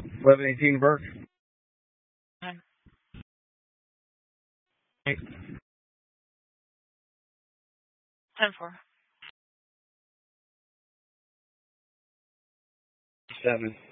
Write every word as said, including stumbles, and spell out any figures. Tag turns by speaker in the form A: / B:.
A: eleven eighteen Burke.
B: Nine.
A: Eight.
B: ten four.
A: Seven.